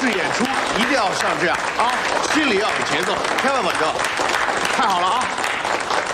式演出一定要像这样啊，心里要有节奏，千万稳着。看好了啊！